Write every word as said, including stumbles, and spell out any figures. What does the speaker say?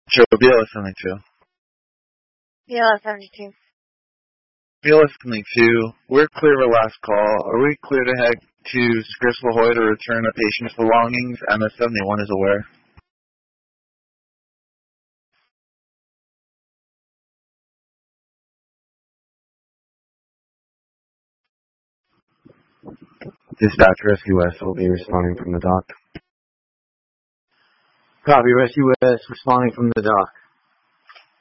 Joe, B L S seventy-two. B L S seventy-two. B L S seventy-two, we're clear of our last call. Are we clear to head to Scripps La Jolla to return a patient's belongings? M S seventy-one is aware. Dispatch Rescue West will be responding from the dock. Copy, Rescue West responding from the dock.